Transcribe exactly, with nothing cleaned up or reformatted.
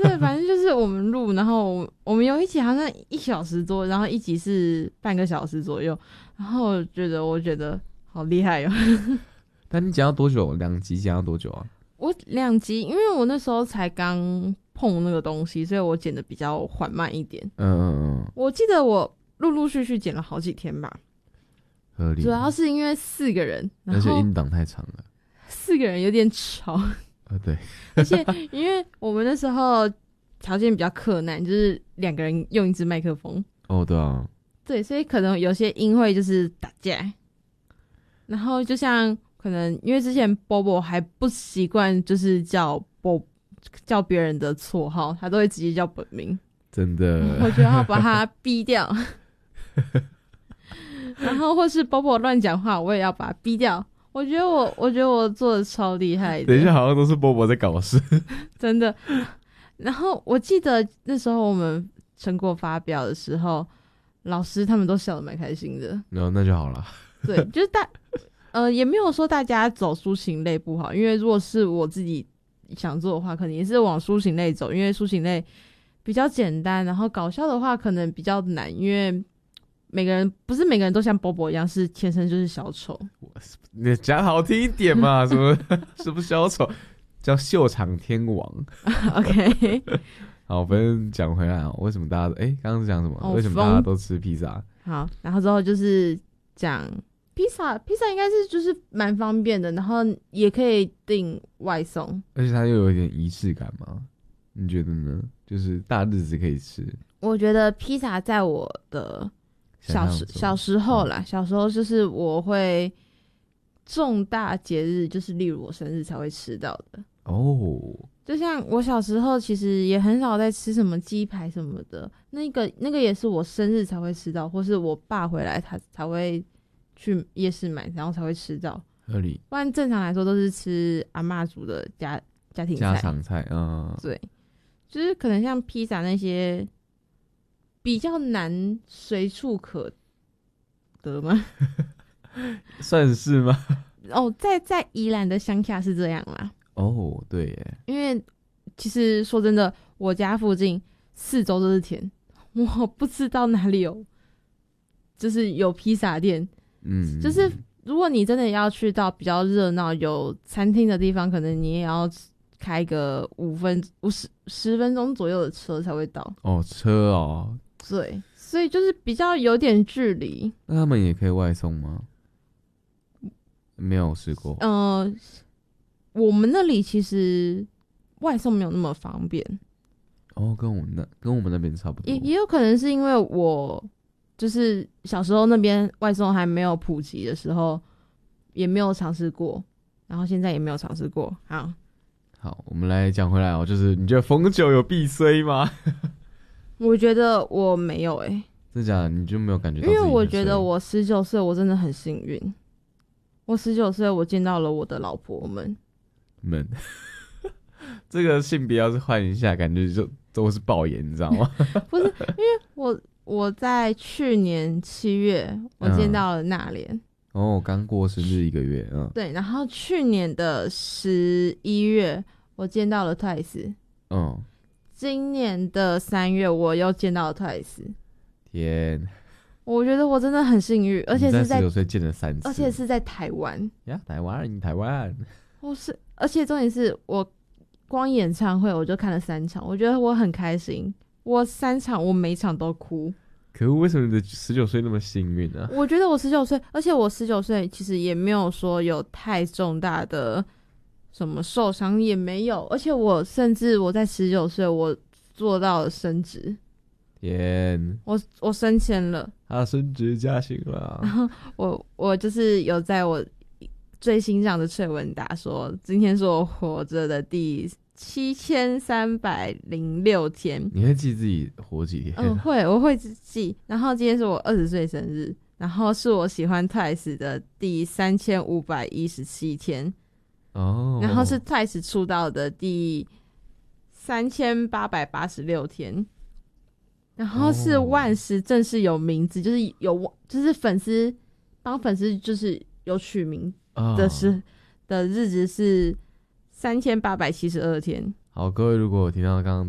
对，反正就是我们录，然后我们有一集好像一小时多，然后一集是半个小时左右，然后我觉得我觉得好厉害哦。 但你讲到多久？两集讲到多久啊？ 我两集，因为我那时候才刚碰那个东西，所以我剪的比较缓慢一点。 嗯嗯嗯， 我记得我陆陆续续剪了好几天吧， 合理。 主要是因为四个人，然后而且音档太长了。 四个人有点吵。 呃，对。 而且因为我们那时候条件比较困难，就是两个人用一支麦克风。 哦，对啊。 对，所以可能有些音会就是打架。然后就像可能因为之前 Bobo 还不习惯就是叫 Bobo 叫别人的绰号，他都会直接叫本名。 真的。 我觉得要把他逼掉。然后或是 Bobo 乱讲话，我也要把他逼掉。我觉得我我觉得我做的超厉害的。 等一下，好像都是波波在搞事。 真的。然后我记得那时候我们成果发表的时候，老师他们都笑得蛮开心的。 然后那就好了。 对，就是大呃也没有说大家走抒情类不好，因为如果是我自己想做的话，可能也是往抒情类走，因为抒情类比较简单，然后搞笑的话可能比较难，因为每个人不是每个人都像波波一样是天生就是小丑。 你讲好听一点嘛，什么什么小丑，叫秀场天王。 OK。 好，反正讲回来啊，为什么大家哎，刚刚是讲什么？ 哦、 为什么大家都吃披萨？ 好，然后之后就是讲披萨，披萨应该是就是蛮方便的，然后也可以订外送， 而且它又有一点仪式感嘛，你觉得呢？就是大日子可以吃。 我觉得披萨在我的小时小时候啦、嗯，小时候就是我会重大节日，就是例如我生日才会吃到的哦。 就像我小时候其实也很少在吃什么鸡排什么的，那个那个也是我生日才会吃到，或是我爸回来他才会去夜市买，然后才会吃到。 合理。 不然正常来说都是吃阿嬷煮的家家庭菜家常菜。嗯， 对，就是可能像披萨那些比较难随处可得吗？ 算是吗？ 哦，在在宜兰的乡下是这样啦。 哦，对耶。 因为其实说真的，我家附近四周都是田，我不知道哪里有，就是有披萨店。嗯，就是如果你真的要去到比较热闹有餐厅的地方，可能你也要开个五分五十十分钟左右的车才会到。 哦，车哦。 对，所以就是比较有点距离。 那他们也可以外送吗？没有试过。 呃，我们那里其实外送没有那么方便。 哦，跟我们那跟我们那边差不多。 也也有可能是因为我就是小时候那边外送还没有普及的时候，也没有尝试过，然后现在也没有尝试过。好， 好，我们来讲回来哦，就是你觉得逢九有必衰吗？ 我觉得我没有诶、欸， 真假的？你就没有感觉到？ 因为我觉得我十九岁，我真的很幸运。我十九岁，我见到了我的老婆们们。这个性别要是换一下，感觉就都是爆眼，你知道吗？ 不是，因为我我在去年七月，我见到了娜莲。嗯、 哦，刚过生日一个月，嗯， 对。然后去年的十一月，我见到了 Twice。嗯。今年的三月，我又见到了 Twice。 天。 我觉得我真的很幸运，而且是在十九岁见了三次， 而且是在台湾呀，台湾，台湾。 我是，而且重点是我光演唱会我就看了三场，我觉得我很开心。我三场，我每场都哭。 可是为什么你的十九岁那么幸运呢、啊？ 我觉得我十九岁，而且我十九岁其实也没有说有太重大的什么受伤，也没有，而且我甚至我在十九岁我做到了升职。 天， 我我升迁了， 他升职加薪了。 然后我我就是有在我最新上的翠文打说，今天是我活着的第七千三百零六天。 你会记自己活几天？ 嗯，会，我会记。然后今天是我二十岁生日，然后是我喜欢 Twice 的第三千五百一十七天。哦，然后是 Twice 出道的第三千八百八十六天。然后是万时正式有名字，就是有就是粉丝帮粉丝就是有取名的时、oh. 的日子是三千八百七十二天。 好，各位如果有听到刚刚